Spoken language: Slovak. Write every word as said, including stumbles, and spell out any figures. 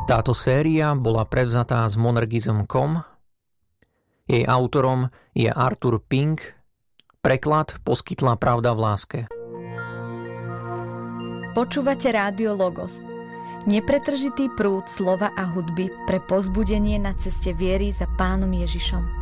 Táto séria bola prevzatá z monergism bodka com. Jej autorom je Arthur Pink. Preklad poskytla Pravda v láske. Počúvate Rádio Logos. Nepretržitý prúd slova a hudby pre povzbudenie na ceste viery za Pánom Ježišom.